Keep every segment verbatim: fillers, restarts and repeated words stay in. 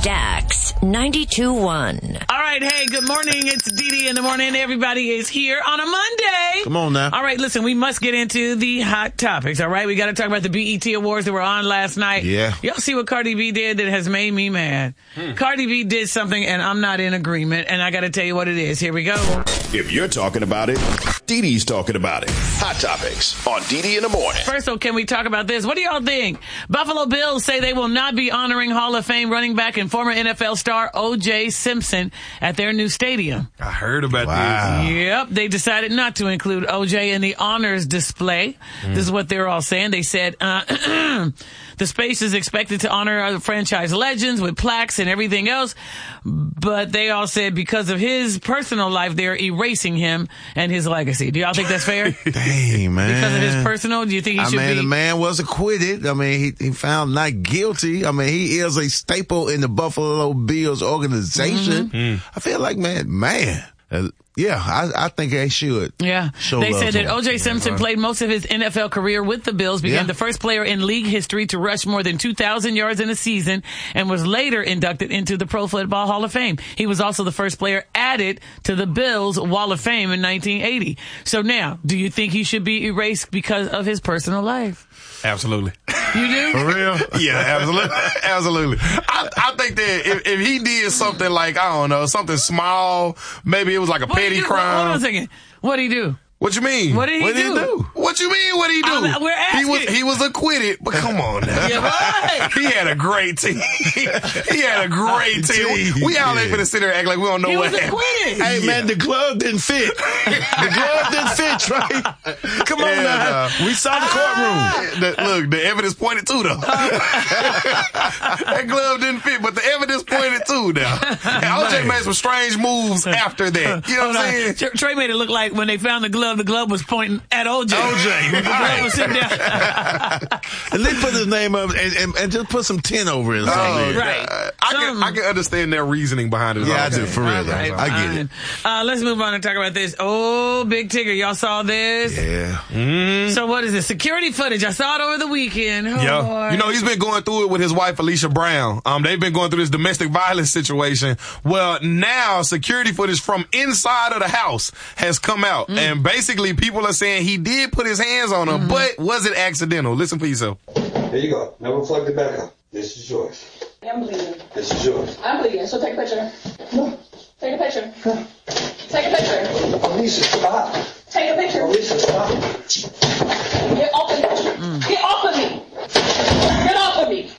Stax ninety-two point one. All right, hey, good morning. It's Dee Dee in the morning. Everybody is here on a Monday. Come on now. All right, listen, we must get into the hot topics, all right? We got to talk about the B E T Awards that were on last night. Yeah. Y'all see what Cardi B did that has made me mad? Hmm. Cardi B did something, and I'm not in agreement, and I got to tell you what it is. Here we go. If you're talking about it, Dee Dee's talking about it. Hot Topics on Dee Dee in the morning. First, though, can we talk about this? What do y'all think? Buffalo Bills say they will not be honoring Hall of Fame running back and former N F L star O J Simpson at their new stadium. I heard about Wow. this. Yep, they decided not to include O J in the honors display. Mm. This is what they're all saying. They said uh, the space is expected to honor other franchise legends with plaques and everything else, but they all said because of his personal life, they're erasing him and his legacy. Do y'all think that's fair? Dang, man. Because of his personal, do you think he I should mean, be? the man was acquitted. I mean, he, he found not guilty. I mean, he is a staple in the Buffalo Bills organization. Mm-hmm. I feel like, man, man, uh, yeah, I, I think they should. Yeah. Show they love said to that him. O J Simpson Yeah. played most of his N F L career with the Bills, became Yeah. the first player in league history to rush more than two thousand yards in a season, and was later inducted into the Pro Football Hall of Fame. He was also the first player added to the Bills Wall of Fame in nineteen eighty. So now, do you think he should be erased because of his personal life? Absolutely. You do? For real? Yeah, absolutely. Absolutely. I, I think that if, if he did something like, I don't know, something small, maybe it was like a What did petty he do? crime. Hold on a second. What did he do? What you mean? What did he what do? Did he do? What you mean? What did he do? I'm- we're asking. He was he was acquitted, but come on now. Yeah, right. He had a great team. he had a great team. We, we all ain't finna sit there and act like we don't know He what was happened. acquitted. Hey, Yeah. man, the glove didn't fit. The glove didn't fit, Trey. Come on Yeah, now. nah. We saw the courtroom. The, look, the evidence pointed to though. That glove didn't fit, but the evidence pointed to now. And O J made some strange moves after that. You know what I'm saying? Tr- Trey made it look like when they found the glove, the glove was pointing at O J. O J. The glove was sitting down. And they put his name up and, and, and just put some tin over it. or Oh, something. Right. God. I can I can understand their reasoning behind it. Yeah, I Okay. do, for real. All though. right, I get it. fine. Uh, let's move on and talk about this. Oh, Big Tigger, y'all saw this? Yeah. Mm-hmm. So what is this? Security footage. I saw it over the weekend. Oh, Yeah, boy. you know, he's been going through it with his wife, Alicia Brown. Um, they've been going through this domestic violence situation. Well, now security footage from inside of the house has come out. Mm. And basically people are saying he did put his hands on her, mm-hmm. but was it accidental? Listen for yourself. Here you go. Now we'll plug it back up. This is yours. I'm bleeding. This is yours. I'm bleeding, so take a picture. No. Take a picture. Take a picture. Alicia, stop. Take a picture. Alicia, stop. Get off of me. Mm. Get off of me. Get off of me.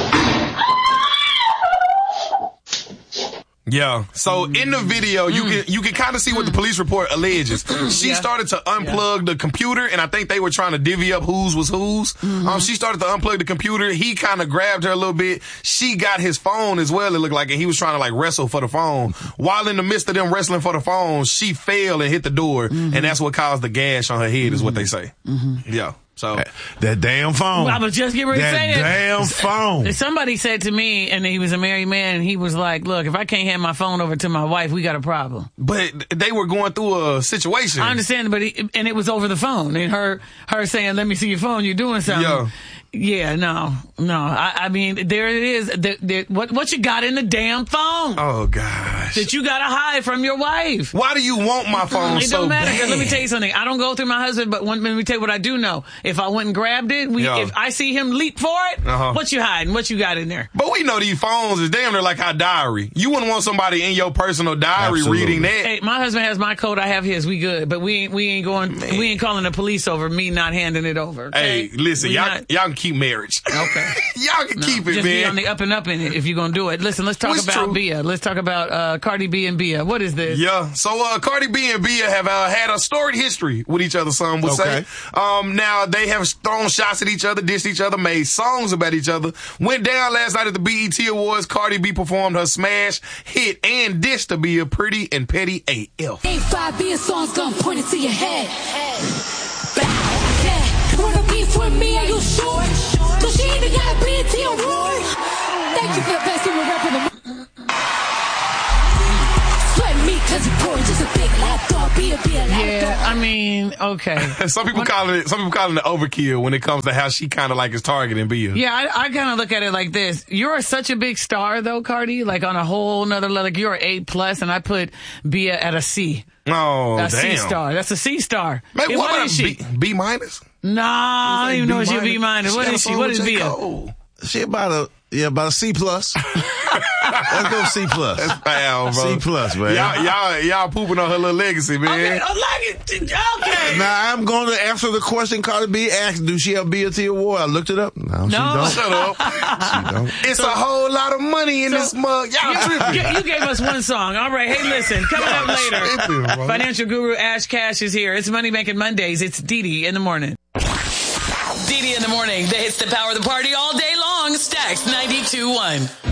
Yeah. So in the video, you can you can kind of see what the police report alleges. She Yeah. started to unplug yeah. the computer, and I think they were trying to divvy up whose was whose. Mm-hmm. Um, she started to unplug the computer. He kind of grabbed her a little bit. She got his phone as well, it looked like, and he was trying to like wrestle for the phone. While in the midst of them wrestling for the phone, she fell and hit the door, mm-hmm. and that's what caused the gash on her head, is mm-hmm. what they say. Mm-hmm. Yeah. So that damn phone. I was just getting ready to that say it. damn phone. Somebody said to me, and he was a married man, and he was like, look, if I can't hand my phone over to my wife, we got a problem. But they were going through a situation. I understand, but it, and it was over the phone, and her her saying, let me see your phone, you're doing something. Yeah. Yeah, no, no. I, I mean, there it is. The, the, what what you got in the damn phone? Oh, gosh. That you got to hide from your wife. Why do you want my phone it so don't matter, because bad? let me tell you something. I don't go through my husband, but one, let me tell you what I do know. If I went and grabbed it, we, Yeah. if I see him leap for it, Uh-huh. what you hiding? What you got in there? But we know these phones is damn near like our diary. You wouldn't want somebody in your personal diary Absolutely. reading that. Hey, my husband has my code. I have his. We good, but we ain't we ain't going. Man. We ain't calling the police over me not handing it over. Okay? Hey, listen, We y'all not- y'all can keep marriage. Okay. Y'all can No, keep it, just be man. on the up and up in it if you're gonna do it. Listen, let's talk What's about true? Bia. Let's talk about uh, Cardi B and Bia. What is this? Yeah, so uh, Cardi B and Bia have uh, had a storied history with each other, some would Okay. say. Um, now, they have thrown shots at each other, dissed each other, made songs about each other. Went down last night at the B E T Awards. Cardi B performed her smash hit and dissed to Bia, Pretty and Petty A F. Ain't five Bia songs gonna point it to your head. Yeah, wanna be for me, are you sure? Cause she ain't got a B E T award. Thank you for the best of the rap of the Sweat me cause you're poor, just a big lapdog, be a be a lapdog. Yeah, I mean, okay. Some people call it. Some people call it the overkill when it comes to how she kind of like is targeting Bia. Yeah, I, I kind of look at it like this. You're such a big star, though, Cardi. Like on a whole nother level. Like you're an A plus, and I put Bia at a C. Oh, a damn. C star. That's a C star. Man, Hey, what, what about is she? B, B minus? Nah, I don't even know if she's B minus. What got a is she? song What with is J. Bia? Cole. She about a yeah about a C plus. Let's go C plus. That's foul, bro. C plus, man. Y'all, y'all, y'all pooping on her little legacy, man. Okay, I like it. Okay. Now I'm going to answer the question Cardi B asked. Do she have a B E T award? I looked it up. No, she No. don't. Shut up. She don't. It's a whole lot of money in So- this mug. Y'all tripping. You, you gave us one song. All right. Hey, listen. Coming up later, tripping, bro. financial guru Ash Cash is here. It's Money Making Mondays. It's Didi in the morning. Didi in the morning. The hits that power the party all day long. Stacks ninety-two point one.